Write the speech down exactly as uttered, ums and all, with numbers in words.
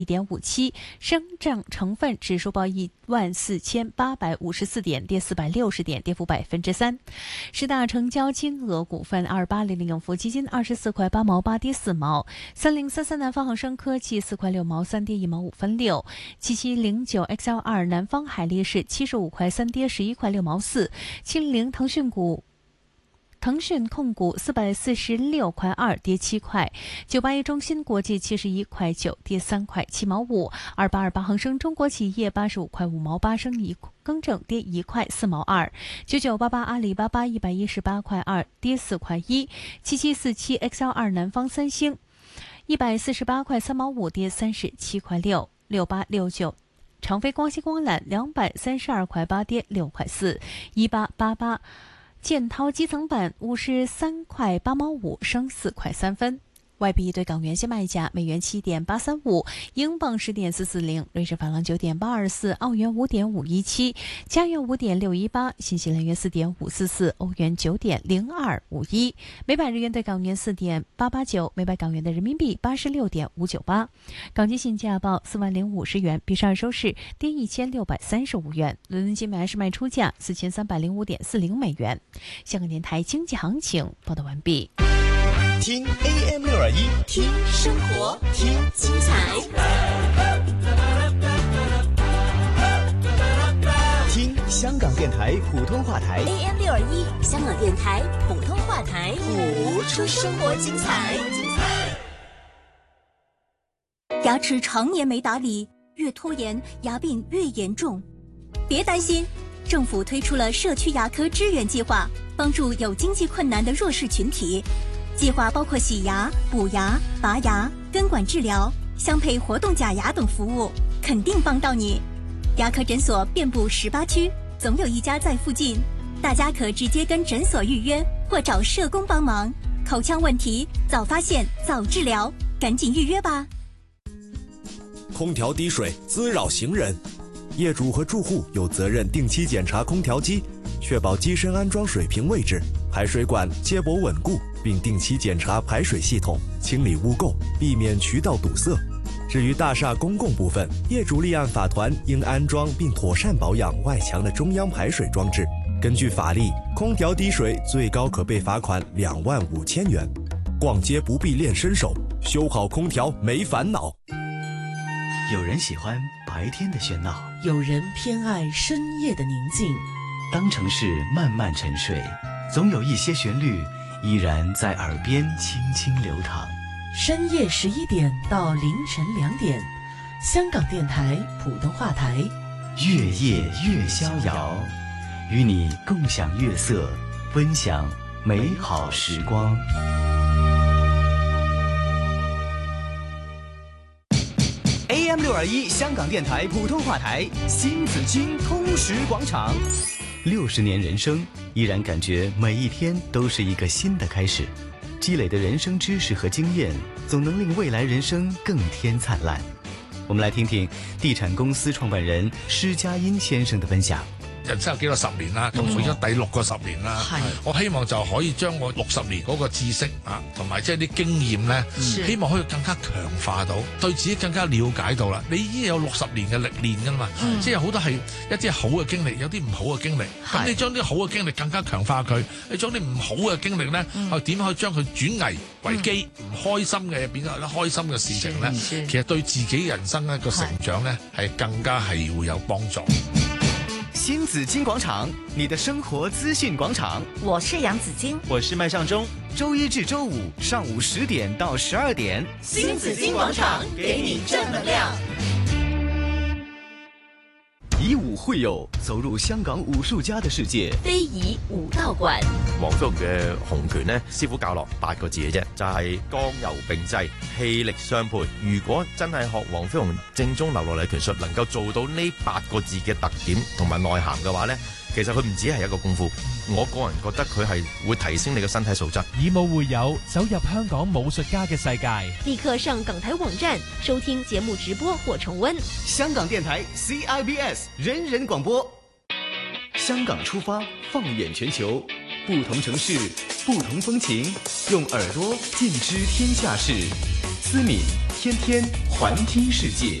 一点五七，深证成分指数报一万四千八百五十四点，跌四百六十点，跌幅百分之三。十大成交金额股份：二八零零永福基金二十四块八毛八，跌四毛；三零三三南方恒生科技四块六毛三，跌一毛五分六；七七零九 X L 二南方海力士七十五块三，跌十一块六毛四；七零零腾讯股。腾讯控股四百四十六块二，跌七块；九八一中芯国际七十一块九，跌三块七毛五；二八二八恒生中国企业八十五块五毛八，升一更正，跌一块四毛二；九九八八阿里巴巴一百一十八块二，跌四块一；七七四七 X L 二南方三星一百四十八块三毛五，跌三十七块六；六八六九。长飞光纤光缆两百三十二块八，跌六块四；一八八八。建滔基层板五十三块八毛五，升四块三分。外币对港元现卖价：美元七点八三五，英镑十点四四零，瑞士法郎九点八二四，澳元五点五一七，加元五点六一八，新西兰元四点五四四，欧元九点零二五一，每百日元对港元四点八八九，每百港元的人民币八十六点五九八。港金现价报四万零五十元，比上日收市跌一千六百三十五元。伦敦金每安士卖出价四千三百零五点四零美元。香港电台经济行情报道完毕。 听 A M 六二一， 听生活，听精彩， 听香港电台普通话台 A M 六二一，香港电台普通话台， 谱出生活精彩。 牙齿常年没打理，越拖延牙病越严重。别担心，政府推出了社区牙科支援计划，帮助有经济困难的弱势群体。计划包括洗牙、补牙、拔牙、根管治疗、镶配活动假牙等服务，肯定帮到你。牙科诊所遍布十八区，总有一家在附近，大家可直接跟诊所预约，或找社工帮忙。口腔问题早发现早治疗，赶紧预约吧。 空调滴水滋扰行人，业主和住户有责任定期检查空调机，确保机身安装水平位置，排水管接驳稳固，并定期检查排水系统，清理污垢，避免渠道堵塞。至于大厦公共部分，业主立案法团应安装并妥善保养外墙的中央排水装置。根据法例，空调滴水最高可被罚款两万五千元。逛街不必练身手，修好空调没烦恼。 有人喜欢白天的喧闹， 有人偏爱深夜的宁静。 当城市慢慢沉睡，总有一些旋律依然在耳边轻轻流淌。 深夜十一点到凌晨两点，香港电台普通话台， 月夜越逍遥，与你共享月色，分享美好时光。 A M 六二一香港电台普通话台，新紫荆通识广场。 六十年人生，依然感觉每一天都是一个新的开始。积累的人生知識和經驗，總能令未來人生更添燦爛。我們來聽聽地產公司創辦人施家殷先生的分享。 人生有幾多十年啦，咁去咗第六個十年啦。我希望就可以將我六十年嗰個知識啊，同埋即係啲經驗咧，希望可以更加強化到，對自己更加了解到啦。你已經有六十年嘅歷練㗎嘛，即係好多係一啲好嘅經歷，有啲唔好嘅經歷。咁你將啲好嘅經歷更加強化佢，你將啲唔好嘅經歷咧，係點可以將佢轉危為機，唔開心嘅變咗開心嘅事情咧？其實對自己人生一個成長咧，係更加係會有幫助。 新紫荊廣場，你的生活資訊廣場。 我是楊紫荊， 我是麥尚中。周一至周五上午十點到十二點， 新紫荊廣場給你正能量。 以武會友，走入香港武術家的世界。 非遺武道館。 黃飛鴻嘅洪拳呢，師傅教落八個字嘅啫，就係剛柔並濟，氣力相配。如果真係學黃飛鴻正宗流落嚟嘅拳術，能夠做到呢八個字嘅特點同埋內涵嘅話呢，其實佢唔止係一個功夫。我個人覺得佢係會提升你嘅身體素質。 以武會友，走入香港武術家嘅世界。 立刻上港台網站收聽節目直播或重溫。 香港電台 C I B S 人人廣播。香港出發，放眼全球，不同城市，不同風情，用耳朵盡知天下事。思敏天天环听世界。